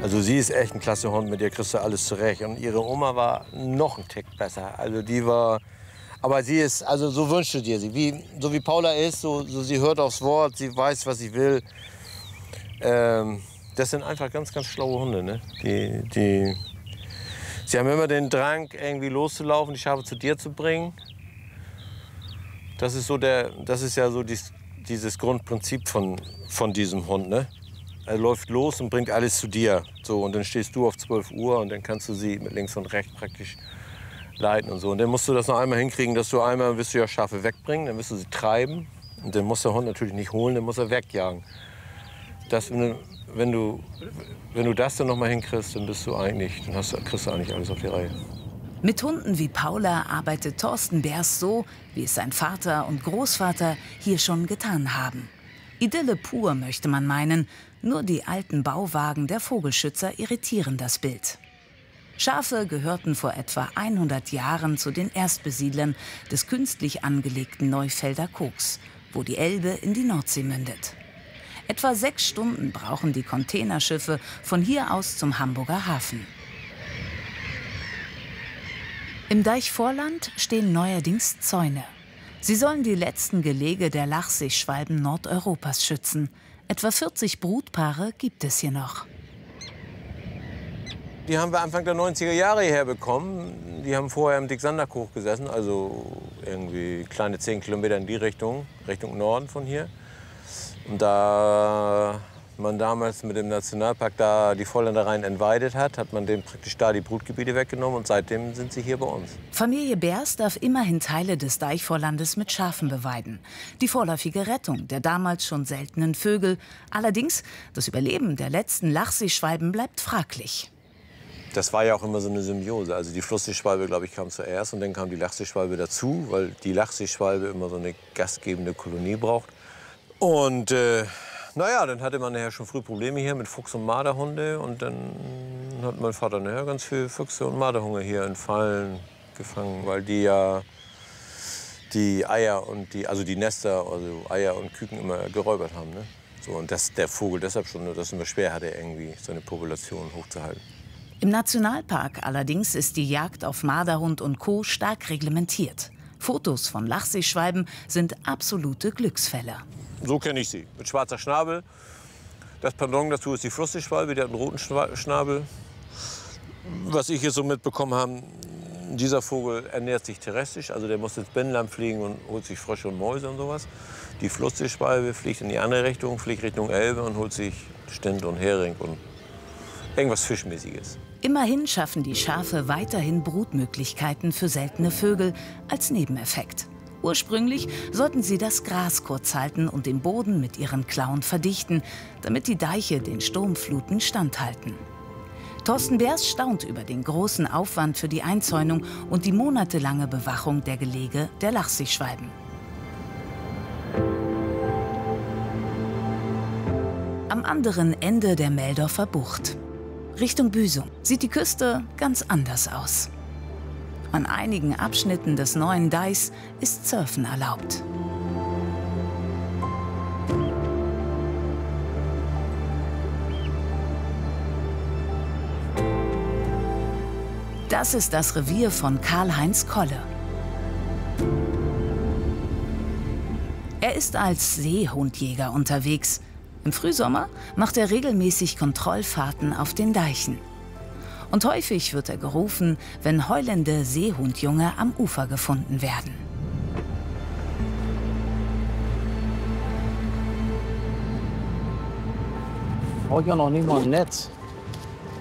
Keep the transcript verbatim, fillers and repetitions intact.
Also sie ist echt ein klasse Hund, mit der kriegst du alles zurecht. Und ihre Oma war noch ein Tick besser. Also die war, aber sie ist, also so wünschst du dir sie. Wie, so wie Paula ist, so, so sie hört aufs Wort, sie weiß, was sie will. Ähm, das sind einfach ganz, ganz schlaue Hunde, ne? Die, die, sie haben immer den Drang, irgendwie loszulaufen, die Schafe zu dir zu bringen. Das ist so der, das ist ja so dies, dieses Grundprinzip von, von diesem Hund, ne? Er läuft los und bringt alles zu dir. So, und dann stehst du auf zwölf Uhr und dann kannst du sie mit links und rechts praktisch leiten und so. Und dann musst du das noch einmal hinkriegen, dass du einmal wirst du ja Schafe wegbringen, dann wirst du sie treiben. Und dann muss der Hund natürlich nicht holen, dann muss er wegjagen. Das, wenn, du, wenn, du, wenn du das dann noch mal hinkriegst, dann bist du eigentlich, dann hast du, kriegst du eigentlich alles auf die Reihe. Mit Hunden wie Paula arbeitet Thorsten Beers so, wie es sein Vater und Großvater hier schon getan haben. Idylle pur, möchte man meinen. Nur die alten Bauwagen der Vogelschützer irritieren das Bild. Schafe gehörten vor etwa hundert Jahren zu den Erstbesiedlern des künstlich angelegten Neufelder Koks, wo die Elbe in die Nordsee mündet. Etwa sechs Stunden brauchen die Containerschiffe von hier aus zum Hamburger Hafen. Im Deichvorland stehen neuerdings Zäune. Sie sollen die letzten Gelege der Lachsig-Schwalben Nordeuropas schützen. Etwa vierzig Brutpaare gibt es hier noch. Die haben wir Anfang der neunziger Jahre hierher bekommen. Die haben vorher im Dicksanderkoch gesessen, also irgendwie kleine zehn Kilometer in die Richtung, Richtung Norden von hier. Und da man damals mit dem Nationalpark da die Volländereien entweidet hat, hat man denen praktisch da die Brutgebiete weggenommen und seitdem sind sie hier bei uns. Familie Beers darf immerhin Teile des Deichvorlandes mit Schafen beweiden. Die vorläufige Rettung der damals schon seltenen Vögel. Allerdings, das Überleben der letzten Lachsig-Schwalben bleibt fraglich. Das war ja auch immer so eine Symbiose. Also die Flussigschwalbe, glaube ich, kam zuerst und dann kam die Lachsig-Schwalbe dazu, weil die Lachsig-Schwalbe immer so eine gastgebende Kolonie braucht. Und äh, naja, dann hatte man nachher schon früh Probleme hier mit Fuchs- und Marderhunde. Und dann hat mein Vater nachher ganz viele Füchse und Marderhunde hier in Fallen gefangen, weil die ja die Eier und die, also die Nester, also Eier und Küken immer geräubert haben. Ne? So, und dass der Vogel deshalb schon das immer schwer hatte, irgendwie seine Population hochzuhalten. Im Nationalpark allerdings ist die Jagd auf Marderhund und Co. stark reglementiert. Fotos von Lachsig-Schwalben sind absolute Glücksfälle. So kenne ich sie, mit schwarzer Schnabel. Das Pendant dazu ist die Flussigschwalbe, die hat einen roten Schnabel. Was ich jetzt so mitbekommen habe, dieser Vogel ernährt sich terrestrisch, also der muss ins Binnenland fliegen und holt sich Frösche und Mäuse und sowas. Die Flussigschwalbe fliegt in die andere Richtung, fliegt Richtung Elbe und holt sich Stint und Hering und irgendwas Fischmäßiges. Immerhin schaffen die Schafe weiterhin Brutmöglichkeiten für seltene Vögel als Nebeneffekt. Ursprünglich sollten sie das Gras kurz halten und den Boden mit ihren Klauen verdichten, damit die Deiche den Sturmfluten standhalten. Thorsten Beers staunt über den großen Aufwand für die Einzäunung und die monatelange Bewachung der Gelege der Lachsig-Schwalben. Am anderen Ende der Meldorfer Bucht, Richtung Büsum, sieht die Küste ganz anders aus. An einigen Abschnitten des neuen Deichs ist Surfen erlaubt. Das ist das Revier von Karl-Heinz Kolle. Er ist als Seehundjäger unterwegs. Im Frühsommer macht er regelmäßig Kontrollfahrten auf den Deichen. Und häufig wird er gerufen, wenn heulende Seehundjunge am Ufer gefunden werden. Brauche ich ja noch nicht mal ein Netz.